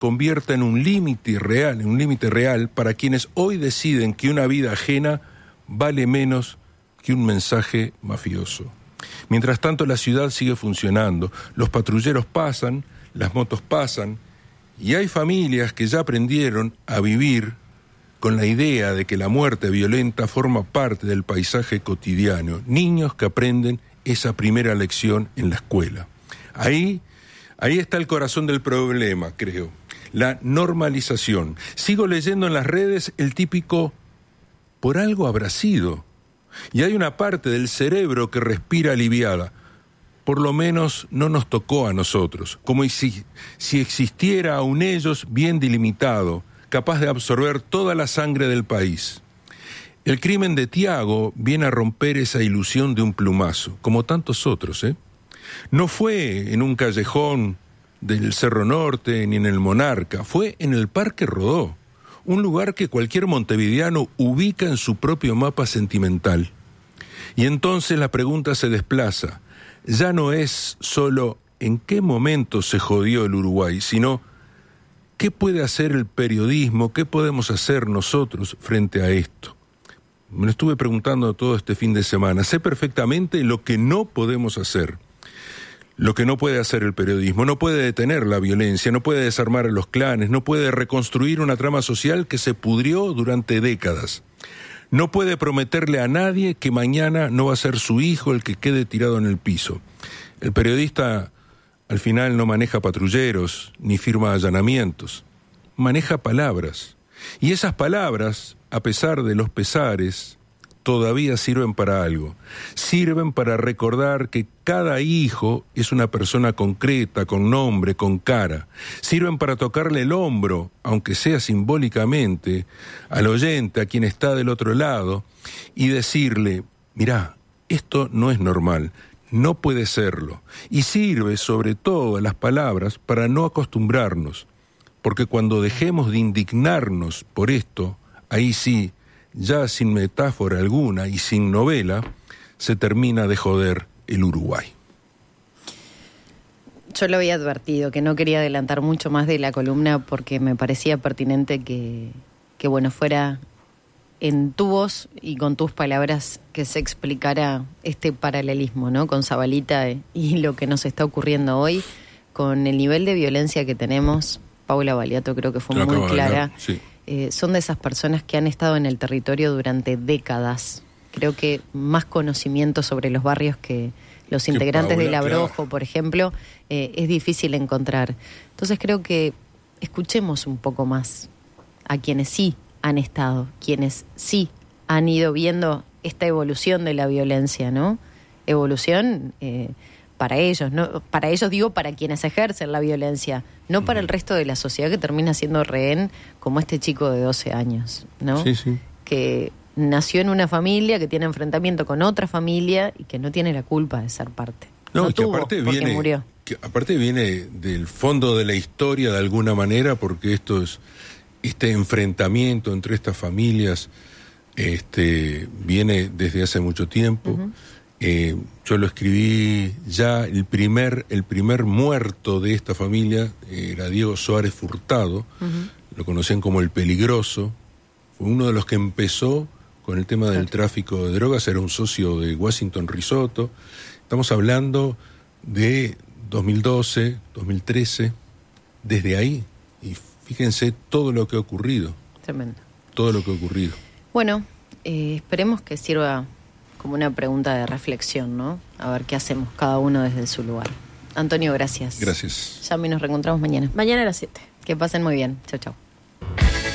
convierta en un límite real para quienes hoy deciden que una vida ajena vale menos que un mensaje mafioso. Mientras tanto, la ciudad sigue funcionando, los patrulleros pasan, las motos pasan, y hay familias que ya aprendieron a vivir con la idea de que la muerte violenta forma parte del paisaje cotidiano. Niños que aprenden esa primera lección en la escuela. Ahí está el corazón del problema, creo. La normalización. Sigo leyendo en las redes el típico "por algo habrá sido". Y hay una parte del cerebro que respira aliviada. Por lo menos no nos tocó a nosotros. Como si existiera aún ellos bien delimitado, capaz de absorber toda la sangre del país. El crimen de Tiago viene a romper esa ilusión de un plumazo, como tantos otros, ¿eh? No fue en un callejón del Cerro Norte ni en el Monarca, fue en el Parque Rodó, un lugar que cualquier montevideano ubica en su propio mapa sentimental. Y entonces la pregunta se desplaza. Ya no es solo en qué momento se jodió el Uruguay, sino qué puede hacer el periodismo, qué podemos hacer nosotros frente a esto. Me lo estuve preguntando todo este fin de semana. Sé perfectamente lo que no podemos hacer. Lo que no puede hacer el periodismo, no puede detener la violencia, no puede desarmar a los clanes, no puede reconstruir una trama social que se pudrió durante décadas. No puede prometerle a nadie que mañana no va a ser su hijo el que quede tirado en el piso. El periodista al final no maneja patrulleros ni firma allanamientos, maneja palabras. Y esas palabras, a pesar de los pesares, todavía sirven para algo. Sirven para recordar que cada hijo es una persona concreta, con nombre, con cara. Sirven para tocarle el hombro, aunque sea simbólicamente, al oyente, a quien está del otro lado, y decirle: mirá, esto no es normal, no puede serlo. Y sirve, sobre todo, las palabras para no acostumbrarnos, porque cuando dejemos de indignarnos por esto, ahí sí, ya sin metáfora alguna y sin novela, se termina de joder el Uruguay. Yo lo había advertido, que no quería adelantar mucho más de la columna porque me parecía pertinente que bueno, fuera en tu voz y con tus palabras que se explicara este paralelismo, ¿no? Con Zabalita y lo que nos está ocurriendo hoy, con el nivel de violencia que tenemos. Paula Baliato creo que fue muy clara. Sí. Son de esas personas que han estado en el territorio durante décadas. Creo que más conocimiento sobre los barrios que los integrantes del Abrojo, claro, por ejemplo, es difícil encontrar. Entonces creo que escuchemos un poco más a quienes sí han estado, quienes sí han ido viendo esta evolución de la violencia, ¿no? Evolución para ellos, ¿no? Para ellos digo, para quienes ejercen la violencia, no para el resto de la sociedad que termina siendo rehén, como este chico de 12 años, ¿no? Sí, sí. Que nació en una familia, que tiene enfrentamiento con otra familia y que no tiene la culpa de ser parte. No, no tuvo, que aparte porque murió. Que aparte viene del fondo de la historia de alguna manera, porque este enfrentamiento entre estas familias viene desde hace mucho tiempo. Uh-huh. Yo lo escribí ya, el primer muerto de esta familia era Diego Suárez Furtado. Uh-huh. Lo conocían como el Peligroso. Fue uno de los que empezó con el tema del tráfico de drogas, era un socio de Washington Risotto. Estamos hablando de 2012, 2013, desde ahí, y fíjense todo lo que ha ocurrido. Tremendo. Todo lo que ha ocurrido. Bueno, esperemos que sirva como una pregunta de reflexión, ¿no? A ver qué hacemos cada uno desde su lugar. Antonio, gracias. Gracias. Ya nos reencontramos mañana. Mañana a las 7. Que pasen muy bien. Chau, chau.